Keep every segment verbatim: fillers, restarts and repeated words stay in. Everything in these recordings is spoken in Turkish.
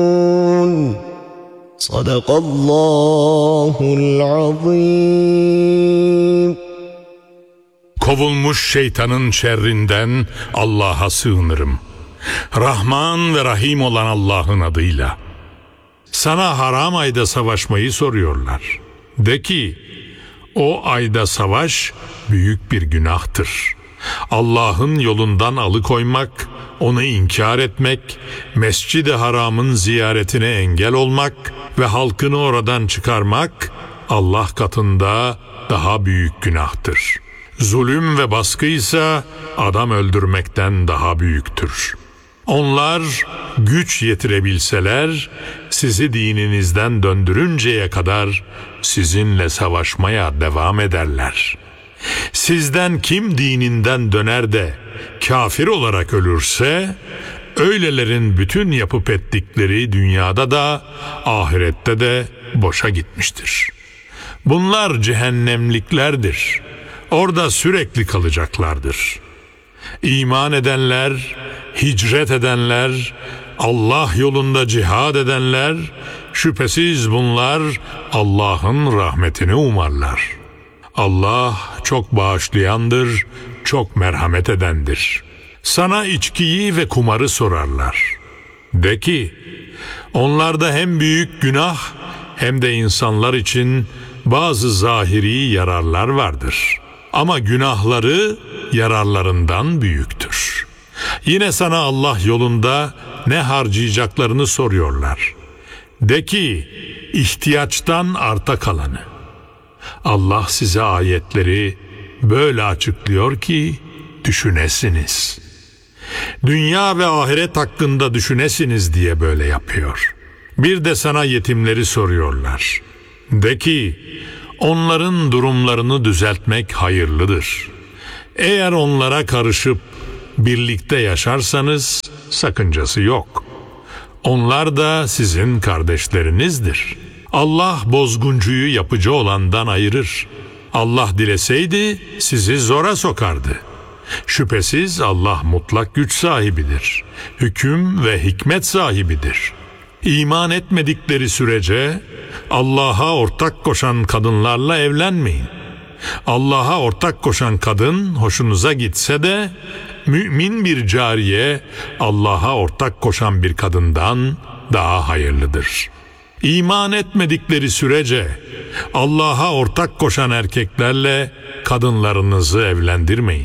Sadakallahul azim. Kovulmuş şeytanın şerrinden Allah'a sığınırım. Rahman ve Rahim olan Allah'ın adıyla. Sana haram ayda savaşmayı soruyorlar. De ki, o ayda savaş büyük bir günahtır. Allah'ın yolundan alıkoymak, onu inkar etmek, Mescid-i Haram'ın ziyaretine engel olmak ve halkını oradan çıkarmak Allah katında daha büyük günahtır. Zulüm ve baskı ise adam öldürmekten daha büyüktür. Onlar güç yetirebilseler sizi dininizden döndürünceye kadar sizinle savaşmaya devam ederler. Sizden kim dininden döner de kafir olarak ölürse, öylelerin bütün yapıp ettikleri dünyada da ahirette de boşa gitmiştir. Bunlar cehennemliklerdir. Orada sürekli kalacaklardır. İman edenler, hicret edenler, Allah yolunda cihad edenler, şüphesiz bunlar Allah'ın rahmetini umarlar. Allah çok bağışlayandır, çok merhamet edendir. Sana içkiyi ve kumarı sorarlar. De ki, onlarda hem büyük günah hem de insanlar için bazı zahiri yararlar vardır. Ama günahları yararlarından büyüktür. Yine sana Allah yolunda ne harcayacaklarını soruyorlar. De ki, ihtiyaçtan arta kalanı. Allah size ayetleri böyle açıklıyor ki düşünesiniz. Dünya ve ahiret hakkında düşünesiniz diye böyle yapıyor. Bir de sana yetimleri soruyorlar. De ki, onların durumlarını düzeltmek hayırlıdır. Eğer onlara karışıp birlikte yaşarsanız sakıncası yok. Onlar da sizin kardeşlerinizdir. Allah bozguncuyu yapıcı olandan ayırır. Allah dileseydi sizi zora sokardı. Şüphesiz Allah mutlak güç sahibidir. Hüküm ve hikmet sahibidir. İman etmedikleri sürece Allah'a ortak koşan kadınlarla evlenmeyin. Allah'a ortak koşan kadın hoşunuza gitse de mümin bir cariye Allah'a ortak koşan bir kadından daha hayırlıdır. İman etmedikleri sürece Allah'a ortak koşan erkeklerle kadınlarınızı evlendirmeyin.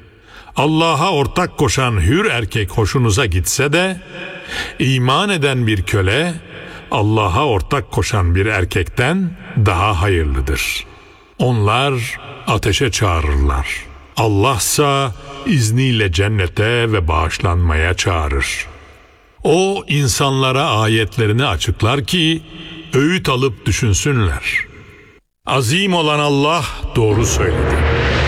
Allah'a ortak koşan hür erkek hoşunuza gitse de iman eden bir köle Allah'a ortak koşan bir erkekten daha hayırlıdır. Onlar ateşe çağırırlar. Allah'sa izniyle cennete ve bağışlanmaya çağırır. O insanlara ayetlerini açıklar ki öğüt alıp düşünsünler. Azim olan Allah doğru söyledi.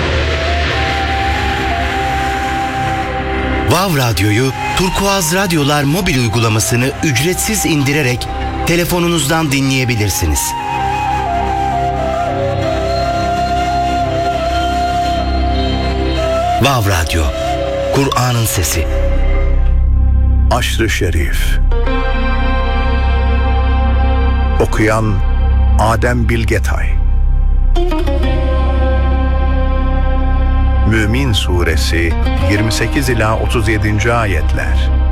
Vav Radyo'yu Turkuaz Radyolar mobil uygulamasını ücretsiz indirerek telefonunuzdan dinleyebilirsiniz. Vav Radyo, Kur'an'ın sesi. Aşr-ı Şerif. Okuyan Adem Bilgetay. Mümin Suresi yirmi sekiz ila otuz yedinci ayetler.